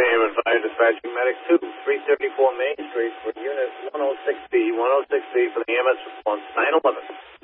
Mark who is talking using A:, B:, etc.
A: Haven Fire Dispatching Medic 2, 334 Main Street for Unit 106B, 106B for the EMS response 911.